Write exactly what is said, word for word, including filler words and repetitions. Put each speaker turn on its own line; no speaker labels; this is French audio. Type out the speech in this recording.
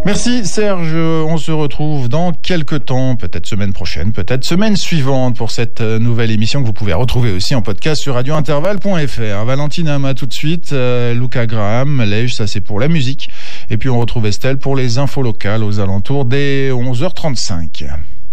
Merci Serge, on se retrouve dans quelques temps, peut-être semaine prochaine, peut-être semaine suivante pour cette nouvelle émission que vous pouvez retrouver aussi en podcast sur radio intervalle point f r. Valentine Ama tout de suite, euh, Luca Graham, Lège, ça c'est pour la musique. Et puis on retrouve Estelle pour les infos locales aux alentours des onze heures trente-cinq.